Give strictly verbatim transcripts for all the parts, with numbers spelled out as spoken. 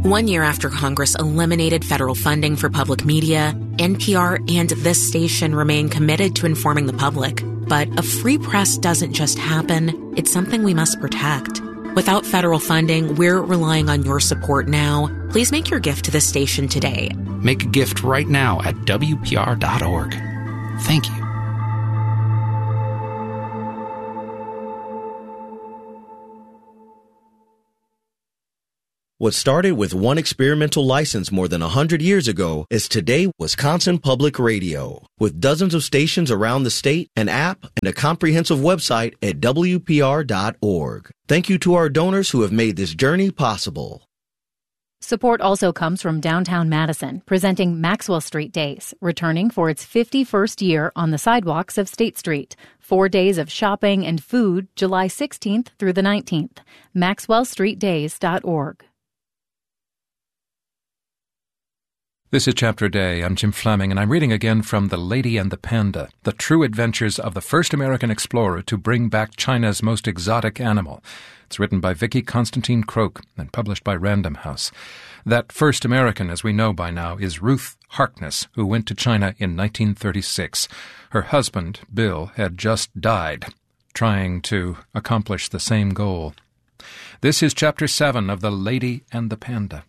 One year after Congress eliminated federal funding for public media, N P R and this station remain committed to informing the public. But a free press doesn't just happen, it's something we must protect. Without federal funding, we're relying on your support now. Please make your gift to this station today. Make a gift right now at W P R dot org. Thank you. What started with one experimental license more than one hundred years ago is today Wisconsin Public Radio. With dozens of stations around the state, an app, and a comprehensive website at W P R dot org. Thank you to our donors who have made this journey possible. Support also comes from downtown Madison, presenting Maxwell Street Days, returning for its fifty-first year on the sidewalks of State Street. Four days of shopping and food, July sixteenth through the nineteenth. Maxwell Street Days dot org. This is Chapter Day. I'm Jim Fleming, and I'm reading again from The Lady and the Panda, the true adventures of the first American explorer to bring back China's most exotic animal. It's written by Vicky Constantine Croak and published by Random House. That first American, as we know by now, is Ruth Harkness, who went to China in nineteen thirty-six. Her husband, Bill, had just died, trying to accomplish the same goal. This is Chapter seven of The Lady and the Panda.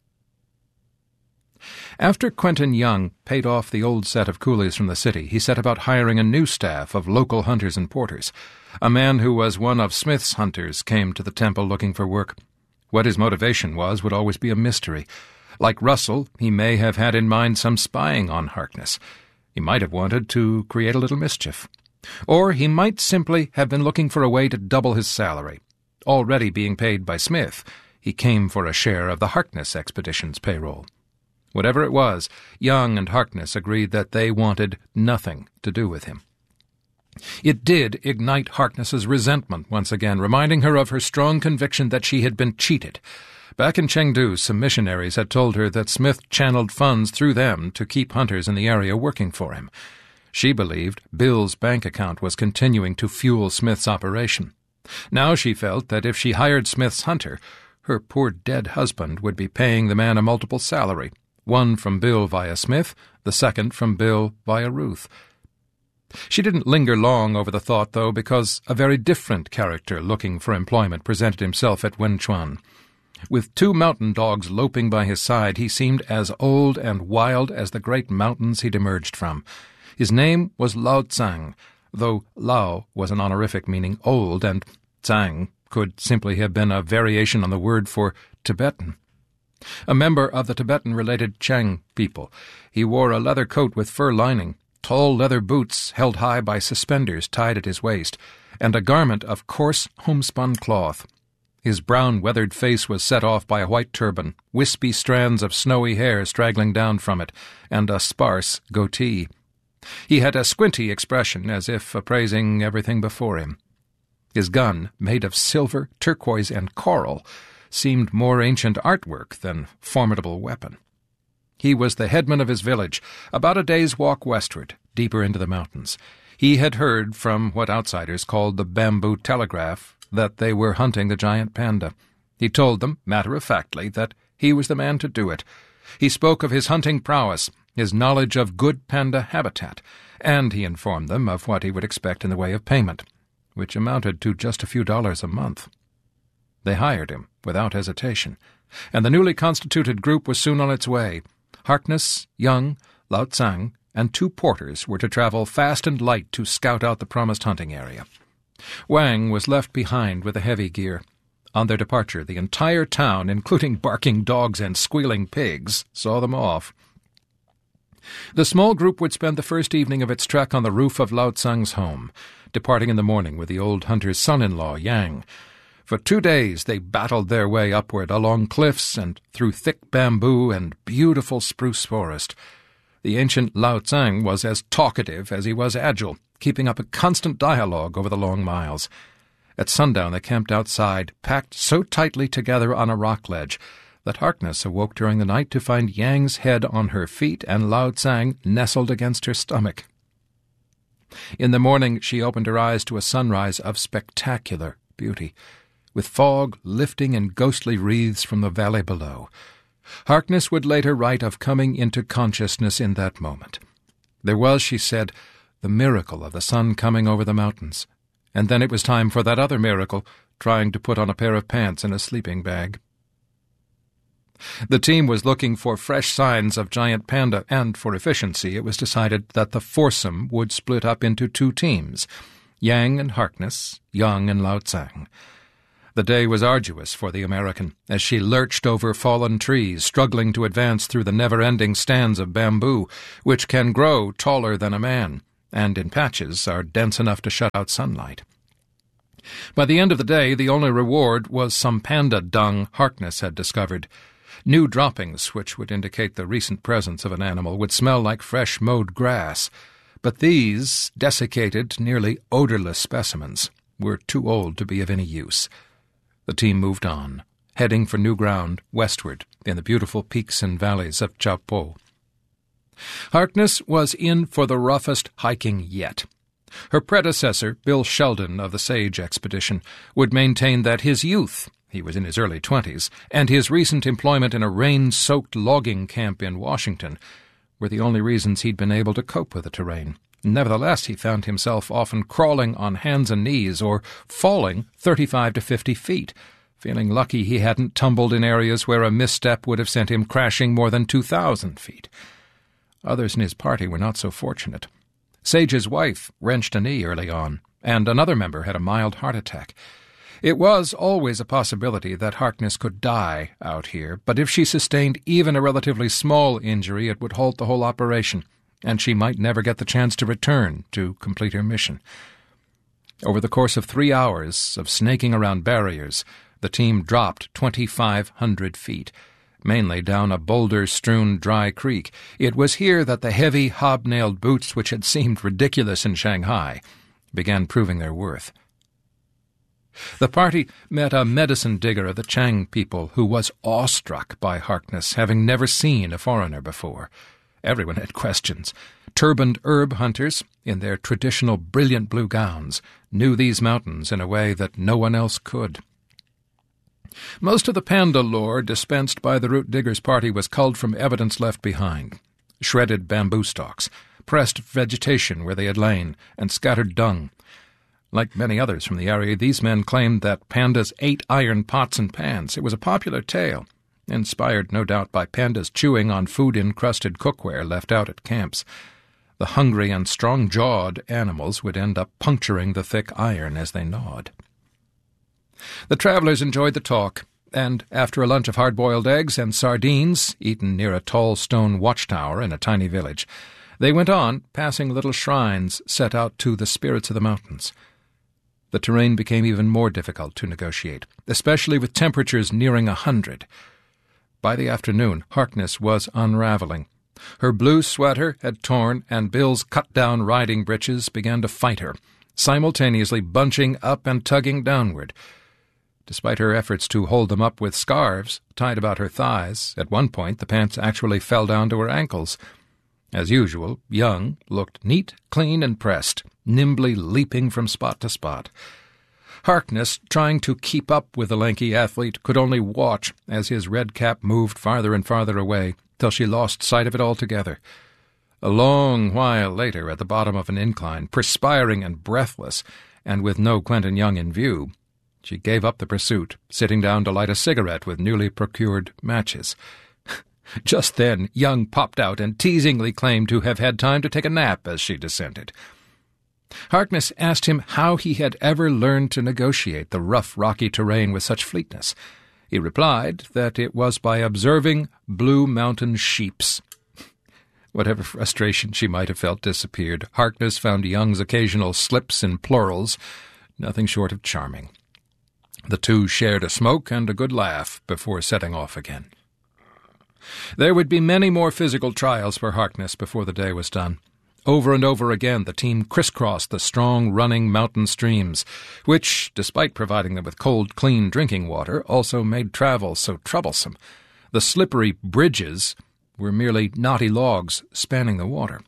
After Quentin Young paid off the old set of coolies from the city, he set about hiring a new staff of local hunters and porters. A man who was one of Smith's hunters came to the temple looking for work. What his motivation was would always be a mystery. Like Russell, he may have had in mind some spying on Harkness. He might have wanted to create a little mischief. Or he might simply have been looking for a way to double his salary. Already being paid by Smith, he came for a share of the Harkness expedition's payroll. Whatever it was, Young and Harkness agreed that they wanted nothing to do with him. It did ignite Harkness's resentment once again, reminding her of her strong conviction that she had been cheated. Back in Chengdu, some missionaries had told her that Smith channeled funds through them to keep hunters in the area working for him. She believed Bill's bank account was continuing to fuel Smith's operation. Now she felt that if she hired Smith's hunter, her poor dead husband would be paying the man a multiple salary. One from Bill via Smith, the second from Bill via Ruth. She didn't linger long over the thought, though, because a very different character looking for employment presented himself at Wenchuan. With two mountain dogs loping by his side, he seemed as old and wild as the great mountains he'd emerged from. His name was Lao Tsang, though Lao was an honorific meaning old, and Tsang could simply have been a variation on the word for Tibetan. A member of the Tibetan-related Chang people, he wore a leather coat with fur lining, tall leather boots held high by suspenders tied at his waist, and a garment of coarse homespun cloth. His brown, weathered face was set off by a white turban, wispy strands of snowy hair straggling down from it, and a sparse goatee. He had a squinty expression, as if appraising everything before him. His gun, made of silver, turquoise, and coral, seemed more ancient artwork than formidable weapon. He was the headman of his village, about a day's walk westward, deeper into the mountains. He had heard from what outsiders called the bamboo telegraph that they were hunting the giant panda. He told them, matter-of-factly, that he was the man to do it. He spoke of his hunting prowess, his knowledge of good panda habitat, and he informed them of what he would expect in the way of payment, which amounted to just a few dollars a month. They hired him without hesitation, and the newly constituted group was soon on its way. Harkness, Young, Lao Tsang, and two porters were to travel fast and light to scout out the promised hunting area. Wang was left behind with the heavy gear. On their departure, the entire town, including barking dogs and squealing pigs, saw them off. The small group would spend the first evening of its trek on the roof of Lao Tsang's home, departing in the morning with the old hunter's son-in-law, Yang. For two days they battled their way upward along cliffs and through thick bamboo and beautiful spruce forest. The ancient Lao Tsang was as talkative as he was agile, keeping up a constant dialogue over the long miles. At sundown they camped outside, packed so tightly together on a rock ledge that Harkness awoke during the night to find Yang's head on her feet and Lao Tsang nestled against her stomach. In the morning she opened her eyes to a sunrise of spectacular beauty, with fog lifting in ghostly wreaths from the valley below. Harkness would later write of coming into consciousness in that moment. There was, she said, the miracle of the sun coming over the mountains, and then it was time for that other miracle, trying to put on a pair of pants and a sleeping bag. The team was looking for fresh signs of giant panda, and for efficiency it was decided that the foursome would split up into two teams, Yang and Harkness, Young and Lao Tsang. The day was arduous for the American, as she lurched over fallen trees, struggling to advance through the never-ending stands of bamboo, which can grow taller than a man, and in patches are dense enough to shut out sunlight. By the end of the day, the only reward was some panda dung Harkness had discovered. New droppings, which would indicate the recent presence of an animal, would smell like fresh mowed grass, but these desiccated, nearly odorless specimens were too old to be of any use. The team moved on, heading for new ground westward in the beautiful peaks and valleys of Chao Po. Harkness was in for the roughest hiking yet. Her predecessor, Bill Sheldon of the Sage Expedition, would maintain that his youth, he was in his early twenties, and his recent employment in a rain-soaked logging camp in Washington were the only reasons he'd been able to cope with the terrain. Nevertheless, he found himself often crawling on hands and knees or falling thirty-five to fifty feet, feeling lucky he hadn't tumbled in areas where a misstep would have sent him crashing more than two thousand feet. Others in his party were not so fortunate. Sage's wife wrenched a knee early on, and another member had a mild heart attack. It was always a possibility that Harkness could die out here, but if she sustained even a relatively small injury, it would halt the whole operation, and she might never get the chance to return to complete her mission. Over the course of three hours of snaking around barriers, the team dropped twenty-five hundred feet, mainly down a boulder-strewn dry creek. It was here that the heavy, hobnailed boots, which had seemed ridiculous in Shanghai, began proving their worth. The party met a medicine digger of the Chang people who was awestruck by Harkness, having never seen a foreigner before. Everyone had questions. Turbaned herb hunters, in their traditional brilliant blue gowns, knew these mountains in a way that no one else could. Most of the panda lore dispensed by the root diggers' party was culled from evidence left behind. Shredded bamboo stalks, pressed vegetation where they had lain, and scattered dung. Like many others from the area, these men claimed that pandas ate iron pots and pans. It was a popular tale, inspired no doubt by pandas chewing on food-encrusted cookware left out at camps. The hungry and strong-jawed animals would end up puncturing the thick iron as they gnawed. The travelers enjoyed the talk, and after a lunch of hard-boiled eggs and sardines, eaten near a tall stone watchtower in a tiny village, they went on, passing little shrines set out to the spirits of the mountains. The terrain became even more difficult to negotiate, especially with temperatures nearing a hundred. By the afternoon, Harkness was unraveling. Her blue sweater had torn, and Bill's cut-down riding breeches began to fight her, simultaneously bunching up and tugging downward. Despite her efforts to hold them up with scarves tied about her thighs, at one point the pants actually fell down to her ankles. As usual, Young looked neat, clean, and pressed, nimbly leaping from spot to spot. Harkness, trying to keep up with the lanky athlete, could only watch as his red cap moved farther and farther away, till she lost sight of it altogether. A long while later, at the bottom of an incline, perspiring and breathless, and with no Quentin Young in view, she gave up the pursuit, sitting down to light a cigarette with newly procured matches. Just then, Young popped out and teasingly claimed to have had time to take a nap as she descended. Harkness asked him how he had ever learned to negotiate the rough, rocky terrain with such fleetness. He replied that it was by observing Blue Mountain sheeps. Whatever frustration she might have felt disappeared. Harkness found Young's occasional slips in plurals nothing short of charming. The two shared a smoke and a good laugh before setting off again. There would be many more physical trials for Harkness before the day was done. Over and over again the team crisscrossed the strong, running mountain streams, which, despite providing them with cold, clean drinking water, also made travel so troublesome. The slippery bridges were merely knotty logs spanning the water.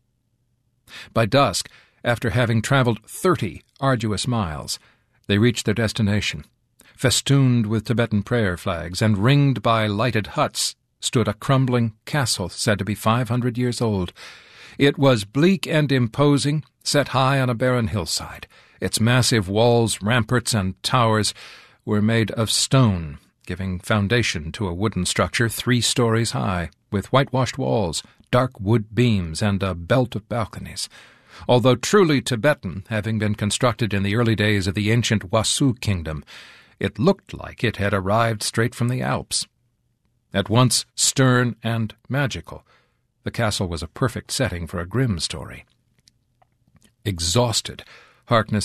By dusk, after having traveled thirty arduous miles, they reached their destination, festooned with Tibetan prayer flags and ringed by lighted huts stood a crumbling castle said to be five hundred years old. It was bleak and imposing, set high on a barren hillside. Its massive walls, ramparts, and towers were made of stone, giving foundation to a wooden structure three stories high, with whitewashed walls, dark wood beams, and a belt of balconies. Although truly Tibetan, having been constructed in the early days of the ancient Wasu kingdom, it looked like it had arrived straight from the Alps. At once stern and magical, the castle was a perfect setting for a grim story. Exhausted, Harkness